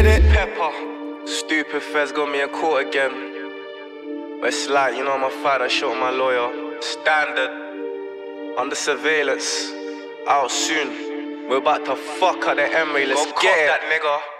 get it? Pepper. Stupid feds got me in court again. But it's like, you know, I'm a fighter, shot my lawyer. Standard. Under surveillance. Out soon. We're about to fuck up the Emery, let's get it. That nigga.